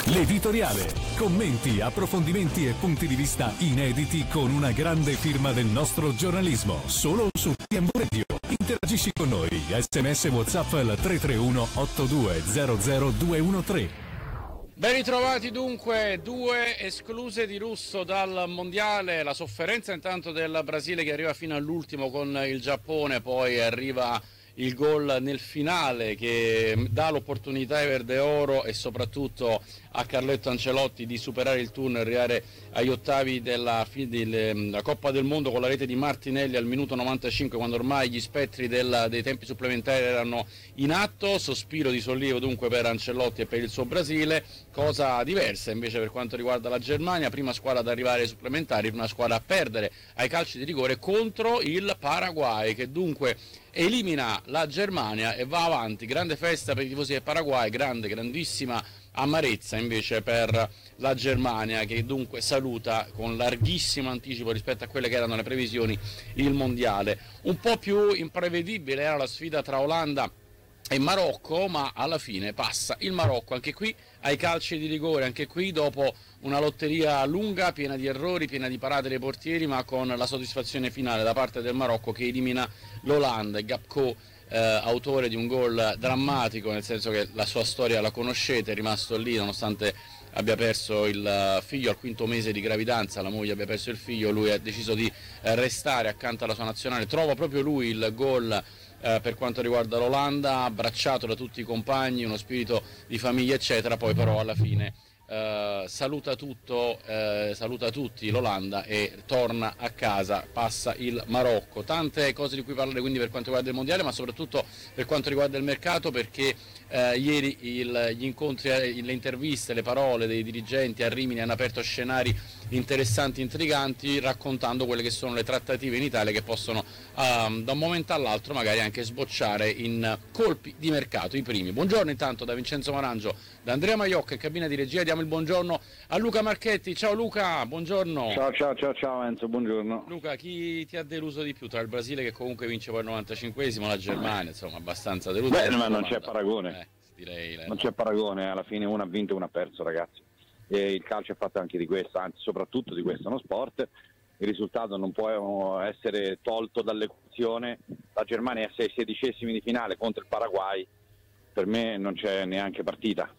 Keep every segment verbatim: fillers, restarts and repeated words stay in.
L'editoriale. Commenti, approfondimenti e punti di vista inediti con una grande firma del nostro giornalismo. Solo su T M V Radio. Interagisci con noi. Sms WhatsApp al tre tre uno otto due zero zero due uno tre. Ben ritrovati dunque, due escluse di Russo dal mondiale, la sofferenza intanto del Brasile che arriva fino all'ultimo con il Giappone, poi arriva il gol nel finale che dà l'opportunità ai Verde Oro e soprattutto a Carletto Ancelotti di superare il turno e arrivare agli ottavi della, della Coppa del Mondo con la rete di Martinelli al minuto novantacinque, quando ormai gli spettri del, dei tempi supplementari erano in atto. Sospiro di sollievo dunque per Ancelotti e per il suo Brasile, cosa diversa invece per quanto riguarda la Germania, prima squadra ad arrivare ai supplementari, prima squadra a perdere ai calci di rigore contro il Paraguay, che dunque elimina la Germania e va avanti. Grande festa per i tifosi del Paraguay, grande, grandissima amarezza invece per la Germania, che dunque saluta con larghissimo anticipo rispetto a quelle che erano le previsioni il mondiale. Un po' più imprevedibile era la sfida tra Olanda e Marocco, ma alla fine passa il Marocco anche qui ai calci di rigore, anche qui dopo una lotteria lunga, piena di errori, piena di parate dei portieri, ma con la soddisfazione finale da parte del Marocco che elimina l'Olanda. Gapco, eh, autore di un gol drammatico, nel senso che la sua storia la conoscete, è rimasto lì nonostante abbia perso il figlio al quinto mese di gravidanza, la moglie abbia perso il figlio, lui ha deciso di restare accanto alla sua nazionale, trova proprio lui il gol Eh, per quanto riguarda l'Olanda, abbracciato da tutti i compagni, uno spirito di famiglia eccetera, poi però alla fine eh, saluta tutto, eh, saluta tutti l'Olanda e torna a casa, passa il Marocco. Tante cose di cui parlare quindi per quanto riguarda il mondiale, ma soprattutto per quanto riguarda il mercato, perché eh, ieri il, gli incontri, le interviste, le parole dei dirigenti a Rimini hanno aperto scenari interessanti, intriganti, raccontando quelle che sono le trattative in Italia che possono um, da un momento all'altro magari anche sbocciare in colpi di mercato, i primi. Buongiorno intanto da Vincenzo Marangio, da Andrea Maiocca in cabina di regia, diamo il buongiorno a Luca Marchetti. Ciao Luca, buongiorno. Ciao ciao ciao ciao Enzo, buongiorno. Luca, chi ti ha deluso di più tra il Brasile, che comunque vince poi il novantacinquesimo, la Germania, insomma abbastanza deluso? Beh, ma non c'è paragone, eh, direi, non c'è paragone, alla fine uno ha vinto e uno ha perso, ragazzi. E il calcio è fatto anche di questo, anzi soprattutto di questo, è uno sport, il risultato non può essere tolto dall'equazione. La Germania è a sei sedicesimi di finale contro il Paraguay, per me non c'è neanche partita.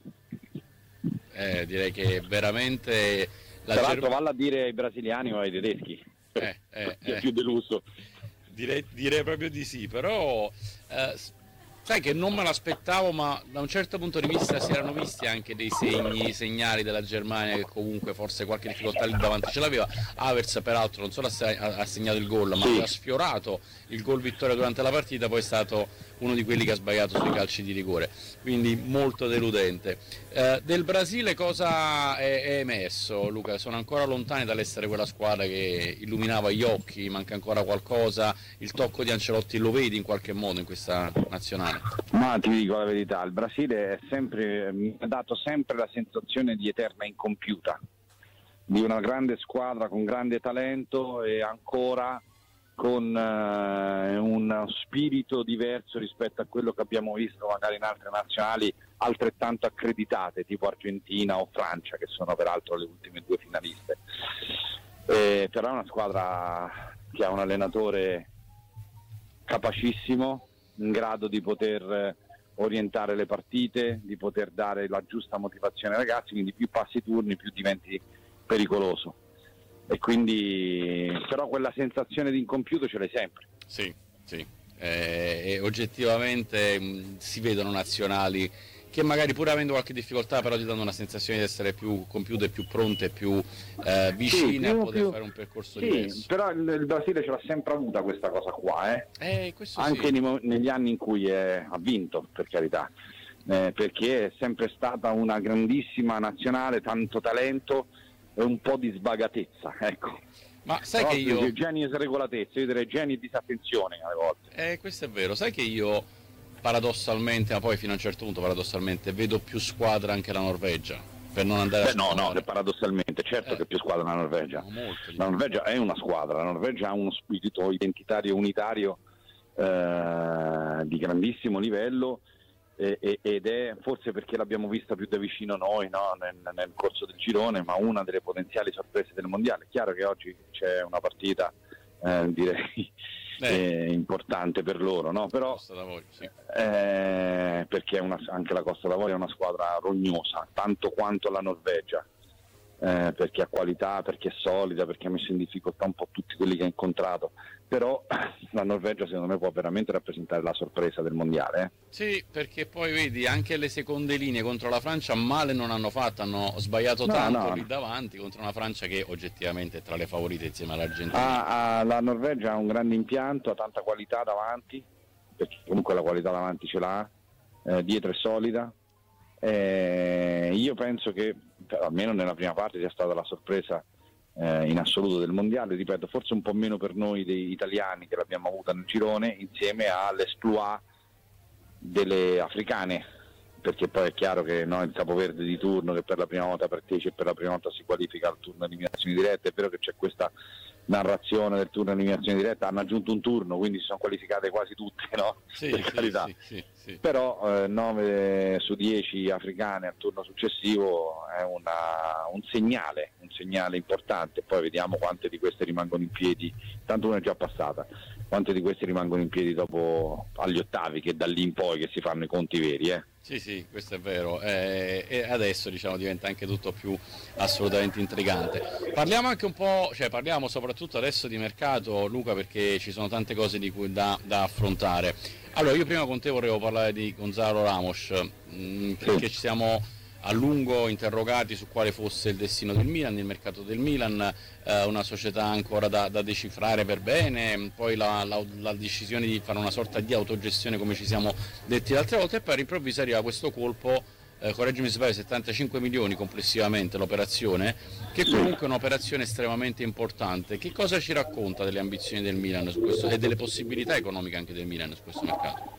Eh, direi che veramente la tra l'altro Germania... valla a dire ai brasiliani o ai tedeschi, eh, eh, chi è eh. più deluso. Direi, direi proprio di sì, però eh, sai che non me l'aspettavo, ma da un certo punto di vista si erano visti anche dei segni, segnali della Germania che comunque forse qualche difficoltà lì davanti ce l'aveva. Havertz peraltro non solo ha segnato il gol, ma Sì. ha sfiorato il gol vittoria durante la partita, poi è stato uno di quelli che ha sbagliato sui calci di rigore, quindi molto deludente. Eh, del Brasile cosa è, è emerso, Luca? Sono ancora lontani dall'essere quella squadra che illuminava gli occhi, manca ancora qualcosa, il tocco di Ancelotti lo vedi in qualche modo in questa nazionale? Ma ti dico la verità, il Brasile è sempre, mi ha dato sempre la sensazione di eterna incompiuta, di una grande squadra con grande talento e ancora con eh, un spirito diverso rispetto a quello che abbiamo visto magari in altre nazionali altrettanto accreditate, tipo Argentina o Francia, che sono peraltro le ultime due finaliste. Eh, però è una squadra che ha un allenatore capacissimo, in grado di poter orientare le partite, di poter dare la giusta motivazione ai ragazzi, quindi più passi i turni più diventi pericoloso. E quindi però quella sensazione di incompiuto ce l'hai sempre. Sì, sì. Eh, e oggettivamente mh, si vedono nazionali che magari pur avendo qualche difficoltà però ti danno una sensazione di essere più compiute, più pronte, più eh, vicine sì, a più, poter più, fare un percorso sì, diverso. Però il, il Brasile ce l'ha sempre avuta questa cosa qua, eh? Eh, questo anche sì. nei, negli anni in cui è, ha vinto, per carità, eh, perché è sempre stata una grandissima nazionale, tanto talento e un po' di sbagatezza, ecco. Ma sai Però che io... geni e sregolatezza, io direi geni e disattenzione alle volte. Eh, questo è vero, sai che io paradossalmente, ma poi fino a un certo punto paradossalmente, vedo più squadra anche la Norvegia, per non andare Beh, a no, scuola. no, certo Eh. che è più squadra la Norvegia. No, molto di La più. Norvegia è una squadra, la Norvegia ha uno spirito identitario unitario eh, di grandissimo livello, ed è forse perché l'abbiamo vista più da vicino noi, no? nel, nel corso del girone, ma una delle potenziali sorprese del mondiale. È chiaro che oggi c'è una partita eh, direi eh, importante per loro, no? Però Costa d'Avorio, sì. eh, perché è una, anche la Costa d'Avorio è una squadra rognosa, tanto quanto la Norvegia, eh, perché ha qualità, perché è solida, perché ha messo in difficoltà un po' tutti quelli che ha incontrato. Però la Norvegia secondo me può veramente rappresentare la sorpresa del mondiale. Eh? Sì, perché poi vedi anche le seconde linee contro la Francia male non hanno fatto, hanno sbagliato no, tanto no. lì davanti contro una Francia che oggettivamente è tra le favorite insieme all'Argentina. Ah, ah, la Norvegia ha un grande impianto, ha tanta qualità davanti, perché comunque la qualità davanti ce l'ha, eh, dietro è solida. Eh, io penso che almeno nella prima parte sia stata la sorpresa Eh, in assoluto del mondiale, ripeto, forse un po' meno per noi dei italiani che l'abbiamo avuta nel girone, insieme all'esploit delle africane, perché poi è chiaro che no, il capoverde di turno che per la prima volta partecipa e per la prima volta si qualifica al turno eliminazioni dirette, è vero che c'è questa narrazione del turno eliminazione diretta, hanno aggiunto un turno, quindi si sono qualificate quasi tutte, no? Sì, per sì, carità. sì, sì, sì. Però eh, nove su dieci africane al turno successivo è una, un segnale, un segnale importante. Poi vediamo quante di queste rimangono in piedi, tanto una è già passata, quante di queste rimangono in piedi dopo agli ottavi, che da lì in poi che si fanno i conti veri. Eh. Sì, sì, questo è vero. Eh, e adesso diciamo diventa anche tutto più assolutamente intrigante. Parliamo anche un po', cioè parliamo soprattutto adesso di mercato, Luca, perché ci sono tante cose di cui da, da affrontare. Allora, io prima con te volevo parlare di Gonzalo Ramos, mh, perché ci siamo a lungo interrogati su quale fosse il destino del Milan, il mercato del Milan, eh, una società ancora da, da decifrare per bene, poi la, la, la decisione di fare una sorta di autogestione come ci siamo detti l'altra volta, e poi all'improvviso arriva questo colpo, eh, correggimi se sbaglio, settantacinque milioni complessivamente l'operazione, che comunque è un'operazione estremamente importante. Che cosa ci racconta delle ambizioni del Milan su questo, e delle possibilità economiche anche del Milan su questo mercato?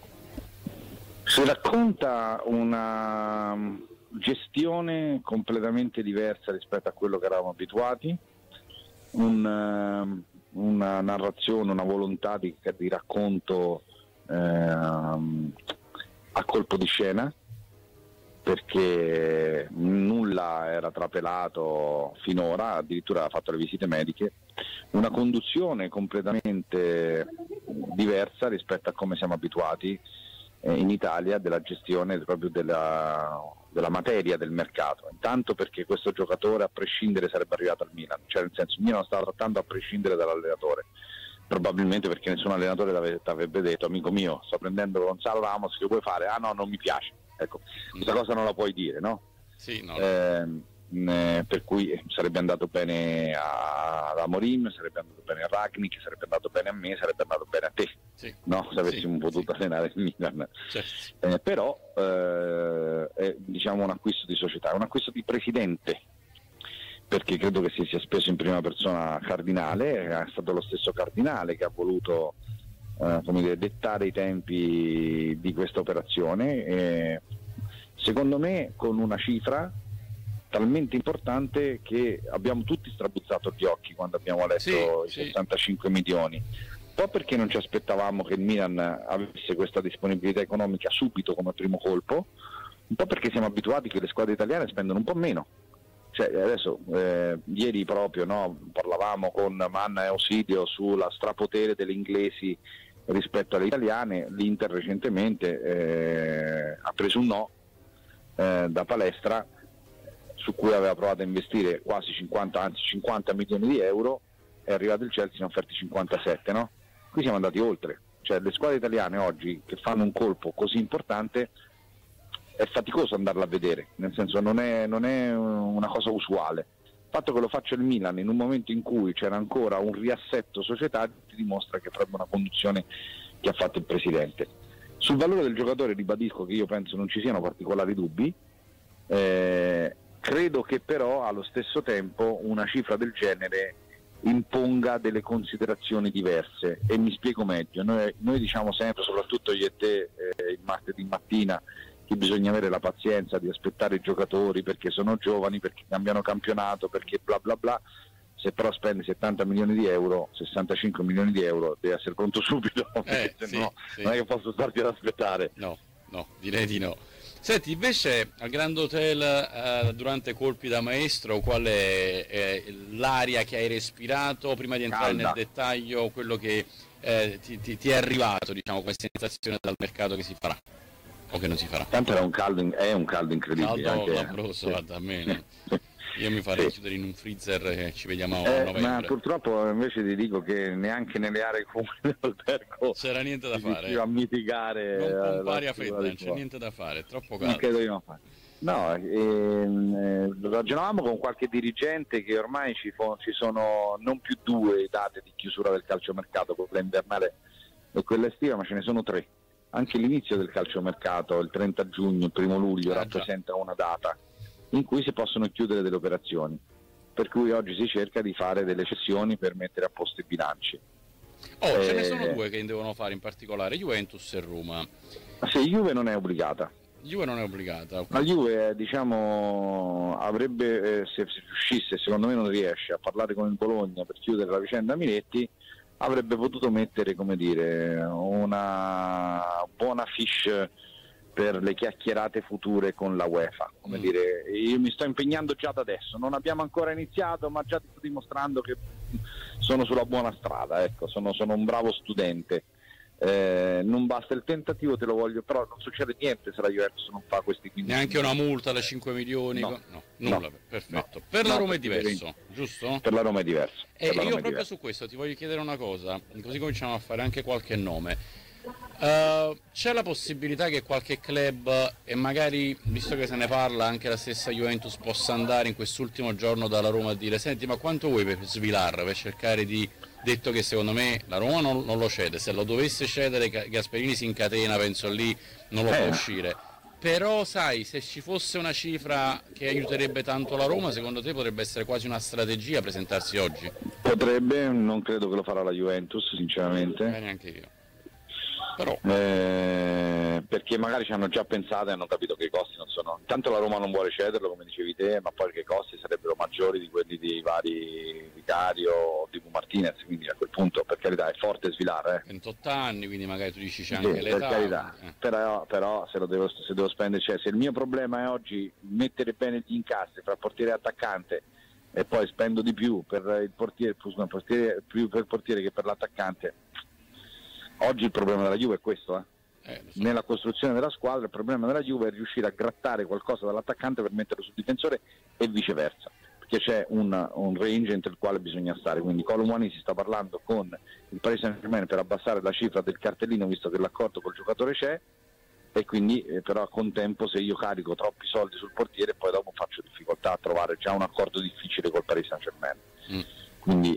Si racconta una gestione completamente diversa rispetto a quello che eravamo abituati, un, una narrazione, una volontà di, di racconto eh, a colpo di scena, perché nulla era trapelato finora, addirittura aveva fatto le visite mediche, una conduzione completamente diversa rispetto a come siamo abituati eh, in Italia della gestione proprio della, della materia del mercato. Intanto perché questo giocatore a prescindere sarebbe arrivato al Milan, cioè nel senso il Milan lo stava trattando a prescindere dall'allenatore, probabilmente perché nessun allenatore ti avrebbe detto: amico mio, sto prendendo Gonzalo Ramos, che vuoi fare? Ah no, non mi piace. Ecco, questa cosa non la puoi dire, no? Sì, no. Eh, eh, per cui sarebbe andato bene a, ad Amorim, sarebbe andato bene a Ragnick, sarebbe andato bene a me, sarebbe andato bene a te, sì, no? Se avessimo sì, potuto sì. allenare il Milan. Certo. Eh, però eh, è diciamo un acquisto di società, un acquisto di presidente, perché credo che si sia speso in prima persona Cardinale, è stato lo stesso Cardinale che ha voluto eh, come dire, dettare i tempi di questa operazione, e secondo me con una cifra talmente importante che abbiamo tutti strabuzzato gli occhi quando abbiamo letto Sì, i sì. sessantacinque milioni, un po' perché non ci aspettavamo che il Milan avesse questa disponibilità economica subito come primo colpo, un po' perché siamo abituati che le squadre italiane spendono un po' meno. Cioè, adesso eh, ieri proprio no, parlavamo con Manna e Ausilio sulla strapotere delle inglesi rispetto alle italiane. L'Inter recentemente eh, ha preso un no eh, da palestra, su cui aveva provato a investire quasi cinquanta, anzi cinquanta milioni di euro, è arrivato il Chelsea, ne ha offerti cinquantasette, no? Qui siamo andati oltre, cioè le squadre italiane oggi che fanno un colpo così importante è faticoso andarla a vedere, nel senso non è, non è una cosa usuale. Il fatto che lo faccia il Milan in un momento in cui c'era ancora un riassetto societario ti dimostra che è proprio una conduzione che ha fatto il presidente. Sul valore del giocatore ribadisco che io penso non ci siano particolari dubbi, eh, credo che però allo stesso tempo una cifra del genere imponga delle considerazioni diverse, e mi spiego meglio. Noi, noi diciamo sempre, soprattutto io e te eh, il martedì mattina, che bisogna avere la pazienza di aspettare i giocatori perché sono giovani, perché cambiano campionato, perché bla bla bla. Se però spendi settanta milioni di euro, sessantacinque milioni di euro, devi essere pronto subito, Eh, se sì, no sì. non è che posso starti ad aspettare. No, no, direi di no. Senti, invece al Grand Hotel eh, durante colpi da maestro, qual è eh, l'aria che hai respirato prima di entrare Calda. nel dettaglio, quello che eh, ti, ti, ti è arrivato, diciamo, come sensazione dal mercato che si farà o che non si farà? Tanto era un caldo, in- è un caldo incredibile. Caldo anche, clamoroso, sì. va bene. Io mi farei Sì. chiudere in un freezer e ci vediamo a Eh, novembre. ma purtroppo invece ti dico che neanche nelle aree comuni dell'albergo C'era niente da si fare. riusciva a mitigare Non eh, pompa aria la fredda, figura non di c'è fuoco. niente da fare, è troppo Non caldo. credo di non fare. No, ehm, eh, ragionavamo con qualche dirigente che ormai ci, fo- ci sono non più due date di chiusura del calciomercato, quella invernale e quella estiva, ma ce ne sono tre. Anche l'inizio del calciomercato, il trenta giugno, il primo luglio, Ah, rappresenta una data in cui si possono chiudere delle operazioni, per cui oggi si cerca di fare delle cessioni per mettere a posto i bilanci. Oh, ce ne Eh, sono due che devono fare in particolare, Juventus e Roma. Se Juve non è obbligata, Juve non è obbligata. la Juve diciamo avrebbe, eh, se, se riuscisse, secondo me non riesce, a parlare con il Bologna per chiudere la vicenda Miretti, avrebbe potuto mettere, come dire, una buona fiche per le chiacchierate future con la UEFA. Come Mm. dire, io mi sto impegnando già da adesso, non abbiamo ancora iniziato, ma già sto dimostrando che sono sulla buona strada, ecco, sono, sono un bravo studente. Eh, non basta il tentativo, te lo voglio, però non succede niente se la Juventus non fa questi quindici Neanche una milioni. multa da cinque milioni? No. No, nulla, No. perfetto. No. Per la No, Roma è perché diverso, giusto? Per la Roma è diverso. E per la io Roma è proprio diverso. su questo ti voglio chiedere una cosa, così cominciamo a fare anche qualche nome. Uh, c'è la possibilità che qualche club, e magari visto che se ne parla anche la stessa Juventus, possa andare in quest'ultimo giorno dalla Roma a dire: senti, ma quanto vuoi per Svilar, per cercare di, detto che secondo me la Roma non, non lo cede, se lo dovesse cedere Gasperini si incatena, penso lì non lo Eh. fa uscire, però sai, se ci fosse una cifra che aiuterebbe tanto la Roma, secondo te potrebbe essere quasi una strategia presentarsi oggi? Potrebbe, non credo che lo farà la Juventus, sinceramente. Eh, neanche io. Però Eh, perché magari ci hanno già pensato e hanno capito che i costi non sono. Intanto la Roma non vuole cederlo, come dicevi te, ma poi che i costi sarebbero maggiori di quelli dei vari Vicario o di Martinez, quindi a quel punto, per carità, è forte Svilar, eh. ventotto anni, quindi magari tu dici c'è Sì, anche per l'età. carità, eh. però, però se, lo devo, se devo spendere, cioè se il mio problema è oggi mettere bene gli incassi fra portiere e attaccante e poi spendo di più per il portiere, scusa, portiere più per il portiere che per l'attaccante, oggi il problema della Juve è questo, eh. Eh, lo so. Nella costruzione della squadra il problema della Juve è riuscire a grattare qualcosa dall'attaccante per metterlo sul difensore e viceversa, perché c'è un, un range entro il quale bisogna stare, quindi Colomani si sta parlando con il Paris Saint-Germain per abbassare la cifra del cartellino, visto che l'accordo col giocatore c'è, e quindi eh, però a contempo se io carico troppi soldi sul portiere poi dopo faccio difficoltà a trovare già un accordo difficile col Paris Saint-Germain. Mm. Quindi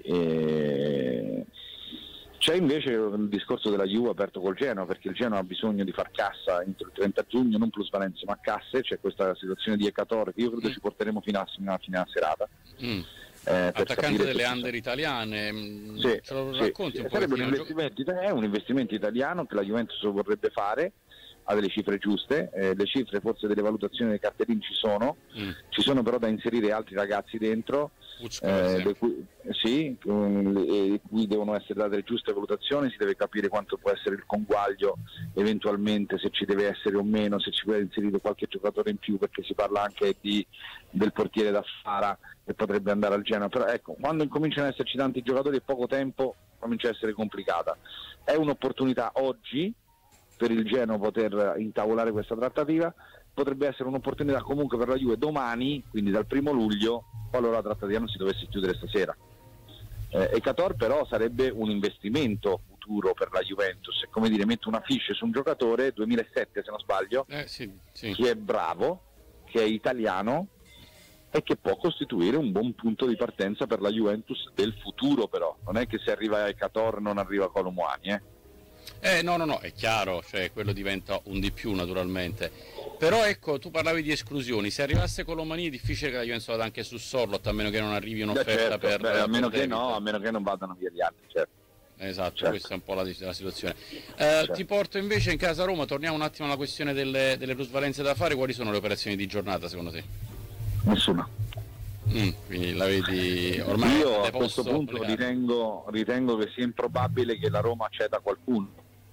eh, c'è invece il discorso della Juve aperto col Genoa, perché il Genoa ha bisogno di far cassa entro il trenta giugno, non plusvalenze ma casse. C'è questa situazione di Ecatore che io credo Mm. ci porteremo fino a, fino a fine a serata. Mm. Eh, per Attaccante capire delle se- under italiane, mm, Sì, ce lo sì, racconti sì. un Sarebbe un pochettino? Gio- investimento, ita- è un investimento italiano che la Juventus vorrebbe fare, ha delle cifre giuste, eh, le cifre forse delle valutazioni dei cartellini ci sono, Mm. ci sono però da inserire altri ragazzi dentro, Pucci, per eh, esempio. le cui, sì, um, e cui devono essere date le giuste valutazioni, si deve capire quanto può essere il conguaglio, eventualmente se ci deve essere o meno, se ci può inserire qualche giocatore in più, perché si parla anche di, del portiere da Fara che potrebbe andare al Genoa, però ecco, quando incominciano ad esserci tanti giocatori e poco tempo comincia a essere complicata. È un'opportunità oggi per il Genoa poter intavolare questa trattativa, potrebbe essere un'opportunità comunque per la Juve domani, quindi dal primo luglio, qualora la trattativa non si dovesse chiudere stasera. Eh, Ekator però sarebbe un investimento futuro per la Juventus, è come dire, metto una fiche su un giocatore, duemilasette se non sbaglio, Eh, sì, sì. che è bravo, che è italiano e che può costituire un buon punto di partenza per la Juventus del futuro, però non è che se arriva Ekator non arriva Colomwani, eh. Eh, no, no, no, è chiaro, cioè quello diventa un di più naturalmente. Però ecco, tu parlavi di esclusioni, se arrivasse Colomani è difficile che la Juventus vada anche su Sorlot, a meno che non arrivi Beh, un'offerta certo, per... beh, a meno per che David. no, a meno che non vadano via gli altri, certo. Esatto, Certo. questa è un po' la, la situazione. Eh, Certo. Ti porto invece in casa Roma, torniamo un attimo alla questione delle, delle plusvalenze da fare, quali sono le operazioni di giornata secondo te? Nessuna. Mm, quindi la vedi ormai Io a deposto questo punto le carte. ritengo, ritengo che sia improbabile che la Roma ceda qualcuno.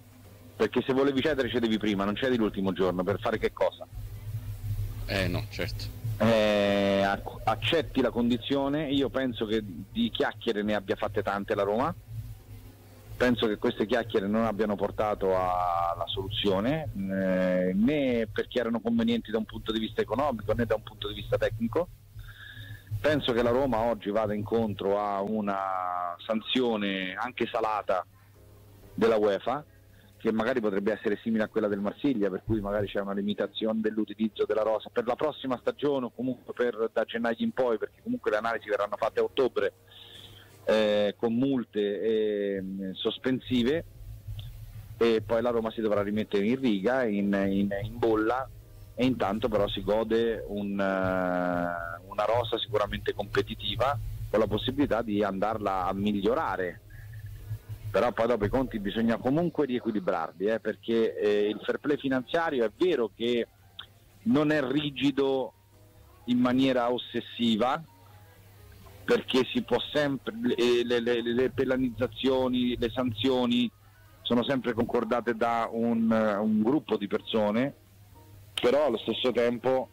perché se volevi cedere cedevi prima, non cedi l'ultimo giorno, per fare che cosa? Eh no, certo. Eh, accetti la condizione. Io penso che di chiacchiere ne abbia fatte tante la Roma, penso che queste chiacchiere non abbiano portato alla soluzione, eh, né perché erano convenienti da un punto di vista economico né da un punto di vista tecnico. Penso che la Roma oggi vada incontro a una sanzione anche salata della UEFA, che magari potrebbe essere simile a quella del Marsiglia, per cui magari c'è una limitazione dell'utilizzo della rosa per la prossima stagione o comunque per da gennaio in poi, perché comunque le analisi verranno fatte a ottobre, eh, con multe eh, sospensive, e poi la Roma si dovrà rimettere in riga, in, in, in bolla, e intanto però si gode un, uh, una rosa sicuramente competitiva, con la possibilità di andarla a migliorare. Però poi dopo i conti bisogna comunque riequilibrarli, eh, perché eh, il fair play finanziario è vero che non è rigido in maniera ossessiva, perché si può sempre, le, le, le, le penalizzazioni, le sanzioni sono sempre concordate da un, un gruppo di persone, però allo stesso tempo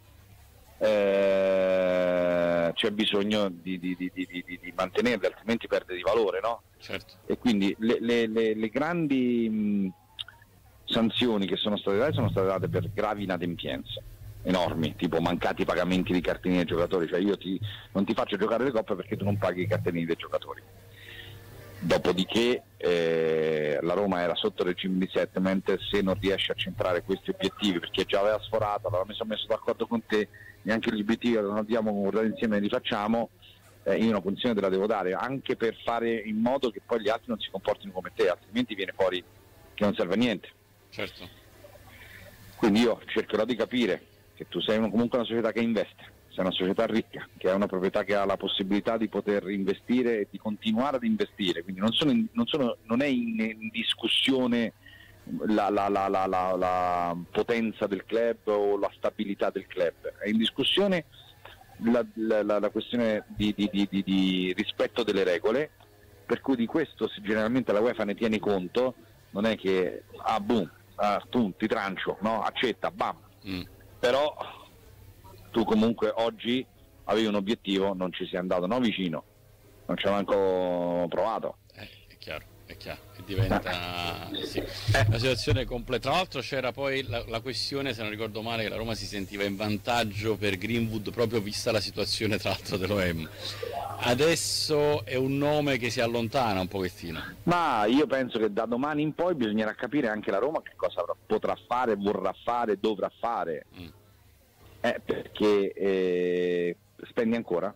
eh, c'è bisogno di, di, di, di, di, di mantenerle, altrimenti perde di valore, no? Certo. E quindi le, le, le, le grandi mh, sanzioni che sono state date sono state date per gravi inadempienze enormi, tipo mancati pagamenti di cartellini dei giocatori, cioè io ti, non ti faccio giocare le coppe perché tu non paghi i cartellini dei giocatori. Dopodiché eh, la Roma era sotto il regime di settlement, se non riesce a centrare questi obiettivi, perché già aveva sforato, allora mi sono messo d'accordo con te, neanche gli obiettivi che non abbiamo concordato insieme li facciamo, eh, io una punizione te la devo dare, anche per fare in modo che poi gli altri non si comportino come te, altrimenti viene fuori che non serve a niente. Certo. Quindi io cercherò di capire che tu sei uno, comunque una società che investe, sei una società ricca, che è una proprietà che ha la possibilità di poter investire e di continuare ad investire, quindi non, sono in, non, sono, non è in, in discussione la, la, la, la, la, la potenza del club o la stabilità del club, è in discussione la, la, la, la questione di, di, di, di, di rispetto delle regole, per cui di questo generalmente la UEFA ne tiene conto, non è che ah boom, ah, boom ti trancio, no, accetta, bam, mm. Però tu comunque oggi avevi un obiettivo, non ci sei andato, no vicino, non ci hai manco provato. Eh, è chiaro, è chiaro, e diventa sì, una situazione completa. Tra l'altro c'era poi la, la questione, se non ricordo male, che la Roma si sentiva in vantaggio per Greenwood proprio vista la situazione tra l'altro dell'O M. Adesso è un nome che si allontana un pochettino. Ma io penso che da domani in poi bisognerà capire anche la Roma che cosa potrà fare, vorrà fare, dovrà fare. Mm. Eh, perché eh, spendi ancora?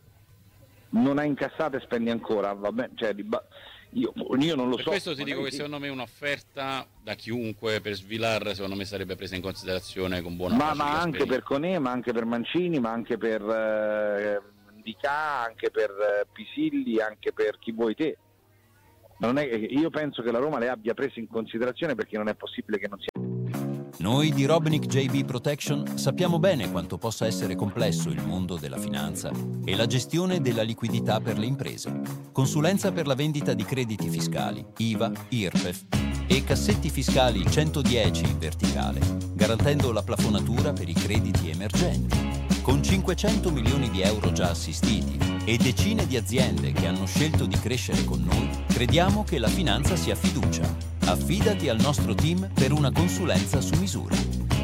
Non hai incassato e spendi ancora? Vabbè, cioè, io, io non lo per so. Per questo ti dico che ti... secondo me un'offerta da chiunque per Svilar secondo me sarebbe presa in considerazione con buona ma, ma anche per Conè, ma anche per Mancini, ma anche per eh, Ndicà, anche per eh, Pisilli, anche per chi vuoi te. Non è, io penso che la Roma le abbia prese in considerazione, perché non è possibile che non sia. Noi di Robinic J B Protection sappiamo bene quanto possa essere complesso il mondo della finanza e la gestione della liquidità per le imprese. Consulenza per la vendita di crediti fiscali, I V A, I R P E F e cassetti fiscali centodieci in verticale, garantendo la plafonatura per i crediti emergenti. Con cinquecento milioni di euro già assistiti e decine di aziende che hanno scelto di crescere con noi, crediamo che la finanza sia fiducia. Affidati al nostro team per una consulenza su misura.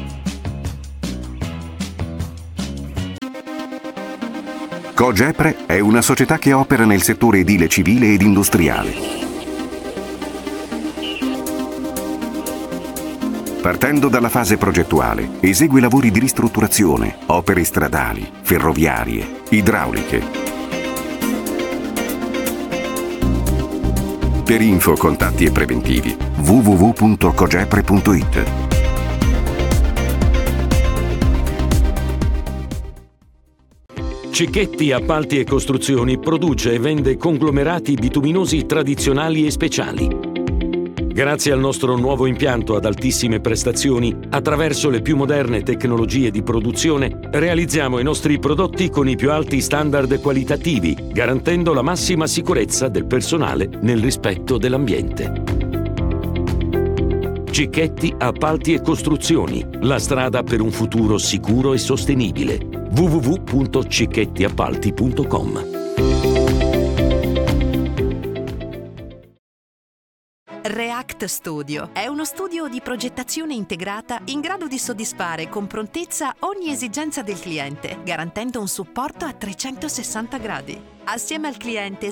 Cogepre è una società che opera nel settore edile civile ed industriale. Partendo dalla fase progettuale, esegue lavori di ristrutturazione, opere stradali, ferroviarie, idrauliche. Per info, contatti e preventivi w w w punto cogepre punto i t. Cicchetti Appalti e Costruzioni produce e vende conglomerati bituminosi tradizionali e speciali. Grazie al nostro nuovo impianto ad altissime prestazioni, attraverso le più moderne tecnologie di produzione, realizziamo i nostri prodotti con i più alti standard qualitativi, garantendo la massima sicurezza del personale nel rispetto dell'ambiente. Cicchetti Appalti e Costruzioni, la strada per un futuro sicuro e sostenibile. w w w punto cicchetti appalti punto com. React Studio è uno studio di progettazione integrata in grado di soddisfare con prontezza ogni esigenza del cliente, garantendo un supporto a trecentosessanta gradi. Assieme al cliente